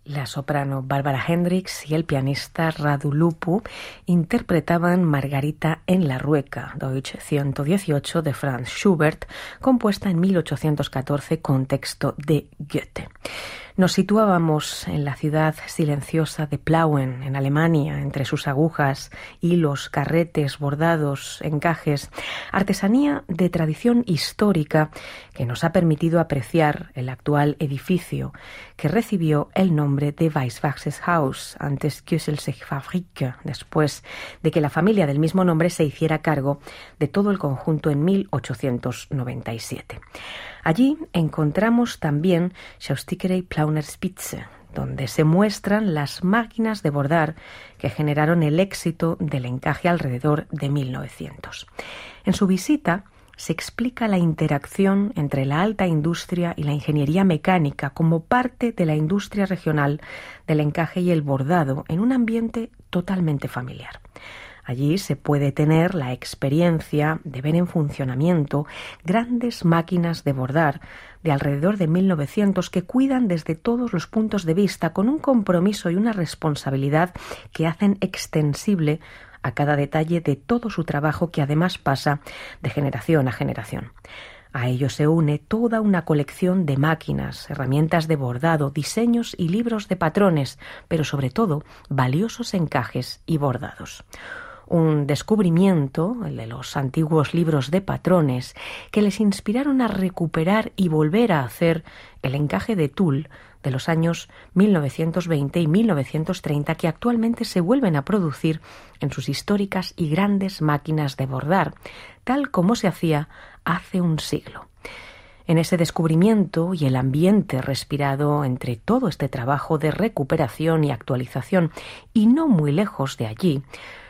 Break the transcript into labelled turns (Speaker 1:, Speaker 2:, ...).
Speaker 1: La soprano Barbara Hendricks y el pianista Radu Lupu interpretaban Margarita en la Rueca, Deutsch 118 de Franz Schubert, compuesta en 1814 con texto de Goethe. Nos situábamos en la ciudad silenciosa de Plauen, en Alemania, entre sus agujas, hilos, carretes, bordados, encajes, artesanía de tradición histórica que nos ha permitido apreciar el actual edificio que recibió el nombre de Weisswachses Haus, antes Küsselse Fabrik, después de que la familia del mismo nombre se hiciera cargo de todo el conjunto en 1897. Allí encontramos también Schaustickerei Plauner Spitze, donde se muestran las máquinas de bordar que generaron el éxito del encaje alrededor de 1900. En su visita se explica la interacción entre la alta industria y la ingeniería mecánica como parte de la industria regional del encaje y el bordado en un ambiente totalmente familiar. Allí se puede tener la experiencia de ver en funcionamiento grandes máquinas de bordar de alrededor de 1900 que cuidan desde todos los puntos de vista con un compromiso y una responsabilidad que hacen extensible a cada detalle de todo su trabajo, que además pasa de generación a generación. A ello se une toda una colección de máquinas, herramientas de bordado, diseños y libros de patrones, pero sobre todo valiosos encajes y bordados. Un descubrimiento, el de los antiguos libros de patrones, que les inspiraron a recuperar y volver a hacer el encaje de tul de los años 1920 y 1930, que actualmente se vuelven a producir en sus históricas y grandes máquinas de bordar, tal como se hacía hace un siglo. En ese descubrimiento y el ambiente respirado entre todo este trabajo de recuperación y actualización, y no muy lejos de allí,